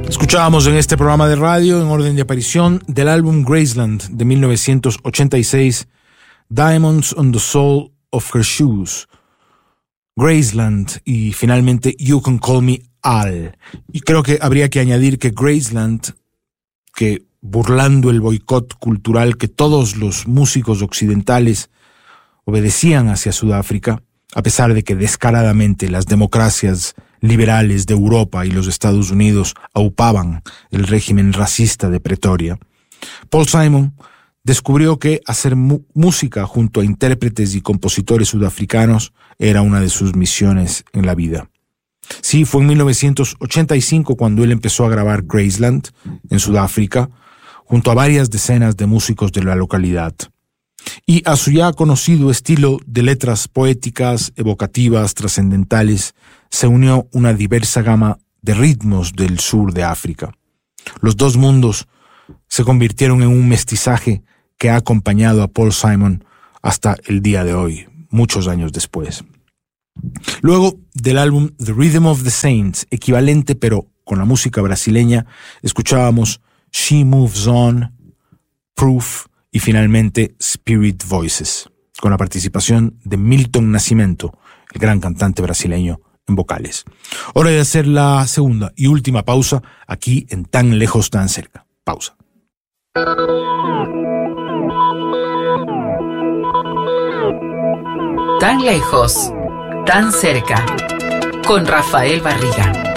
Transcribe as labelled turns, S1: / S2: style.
S1: Escuchábamos en este programa de radio, en orden de aparición, del álbum Graceland de 1986, Diamonds on the Sole of Her Shoes, Graceland y finalmente You Can Call Me Al. Y creo que habría que añadir que Graceland, que burlando el boicot cultural que todos los músicos occidentales obedecían hacia Sudáfrica, a pesar de que descaradamente las democracias liberales de Europa y los Estados Unidos aupaban el régimen racista de Pretoria, Paul Simon descubrió que hacer música junto a intérpretes y compositores sudafricanos era una de sus misiones en la vida. Sí, fue en 1985 cuando él empezó a grabar Graceland en Sudáfrica, junto a varias decenas de músicos de la localidad. Y a su ya conocido estilo de letras poéticas, evocativas, trascendentales, se unió una diversa gama de ritmos del sur de África. Los dos mundos se convirtieron en un mestizaje que ha acompañado a Paul Simon hasta el día de hoy, muchos años después. Luego del álbum The Rhythm of the Saints, equivalente pero con la música brasileña, escuchábamos She Moves On, Proof y finalmente Spirit Voices, con la participación de Milton Nascimento, el gran cantante brasileño, en vocales. Hora de hacer la segunda y última pausa aquí en Tan Lejos, Tan Cerca. Pausa.
S2: Tan lejos, tan cerca, con Rafael Barriga.